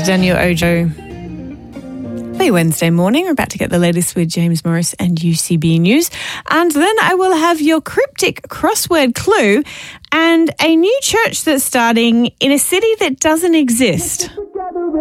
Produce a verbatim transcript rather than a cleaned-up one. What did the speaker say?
Daniel Ojo. For your Wednesday morning, we're about to get the latest with James Morris and U C B News. And then I will have your cryptic crossword clue and a new church that's starting in a city that doesn't exist.